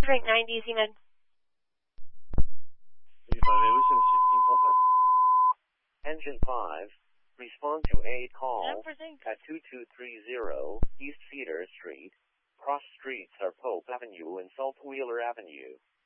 Drink 90, Zeman. Engine 5, respond to a call at 2230 East Cedar Street. Cross streets are Pope Avenue and Saltwheeler Avenue.